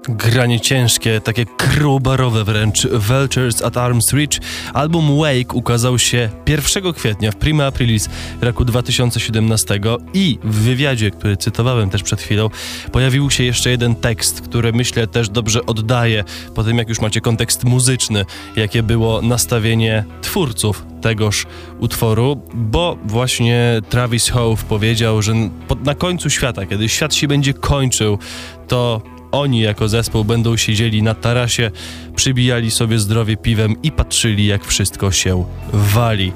Granie ciężkie, takie crowbarowe wręcz, Vultures at Arm's Reach. Album Wake ukazał się 1 kwietnia w Prima Aprilis roku 2017 i w wywiadzie, który cytowałem też przed chwilą, pojawił się jeszcze jeden tekst, który myślę też dobrze oddaje, po tym jak już macie kontekst muzyczny, jakie było nastawienie twórców tegoż utworu, bo właśnie Travis Howe powiedział, że na końcu świata, kiedy świat się będzie kończył, to oni jako zespół będą siedzieli na tarasie, przybijali sobie zdrowie piwem i patrzyli, jak wszystko się wali.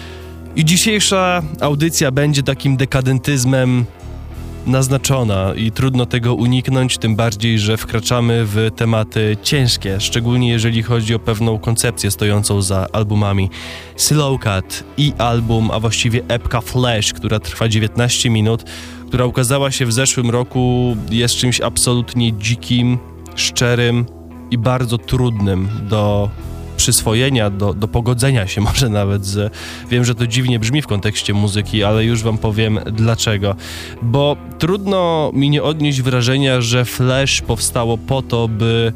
I dzisiejsza audycja będzie takim dekadentyzmem naznaczona i trudno tego uniknąć, tym bardziej, że wkraczamy w tematy ciężkie, szczególnie jeżeli chodzi o pewną koncepcję stojącą za albumami. Slowcut i album, a właściwie epka Flash, która trwa 19 minut, która ukazała się w zeszłym roku, jest czymś absolutnie dzikim, szczerym i bardzo trudnym do przyswojenia, do pogodzenia się może nawet z... Wiem, że to dziwnie brzmi w kontekście muzyki, ale już wam powiem dlaczego. Bo trudno mi nie odnieść wrażenia, że Flash powstało po to, by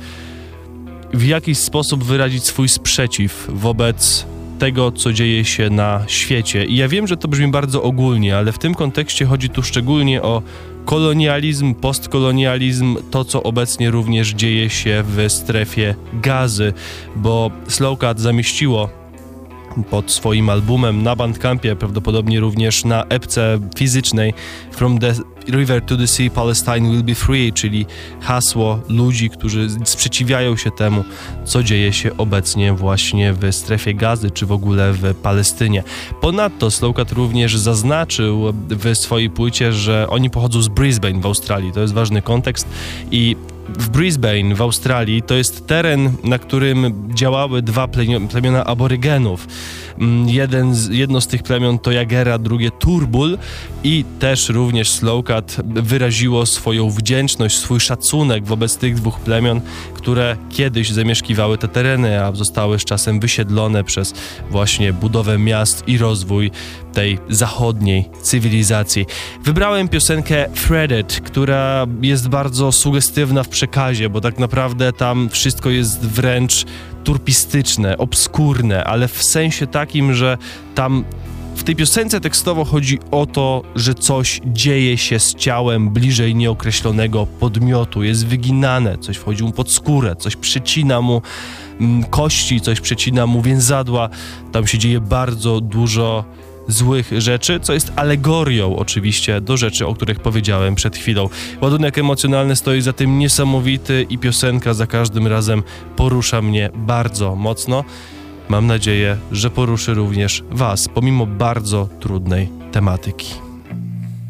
w jakiś sposób wyrazić swój sprzeciw wobec tego, co dzieje się na świecie. I ja wiem, że to brzmi bardzo ogólnie, ale w tym kontekście chodzi tu szczególnie o kolonializm, postkolonializm, to co obecnie również dzieje się w strefie Gazy, bo Slowcut zamieściło pod swoim albumem na Bandcampie, prawdopodobnie również na epce fizycznej From the River to the Sea, Palestine will be free, czyli hasło ludzi, którzy sprzeciwiają się temu, co dzieje się obecnie właśnie w strefie Gazy, czy w ogóle w Palestynie. Ponadto Slowcut również zaznaczył w swojej płycie, że oni pochodzą z Brisbane w Australii. To jest ważny kontekst i w Brisbane w Australii to jest teren, na którym działały dwa plemiona aborygenów. Jedno z tych plemion to Jagera, drugie Turrbal i też również Slowcut wyraziło swoją wdzięczność, swój szacunek wobec tych dwóch plemion, które kiedyś zamieszkiwały te tereny, a zostały z czasem wysiedlone przez właśnie budowę miast i rozwój tej zachodniej cywilizacji. Wybrałem piosenkę Threaded, która jest bardzo sugestywna w przekazie, bo tak naprawdę tam wszystko jest wręcz turpistyczne, obskurne, ale w sensie takim, że tam w tej piosence tekstowo chodzi o to, że coś dzieje się z ciałem bliżej nieokreślonego podmiotu, jest wyginane, coś wchodzi mu pod skórę, coś przecina mu kości, coś przecina mu więzadła, tam się dzieje bardzo dużo złych rzeczy, co jest alegorią oczywiście do rzeczy, o których powiedziałem przed chwilą. Ładunek emocjonalny stoi za tym niesamowity i piosenka za każdym razem porusza mnie bardzo mocno. Mam nadzieję, że poruszy również was, pomimo bardzo trudnej tematyki.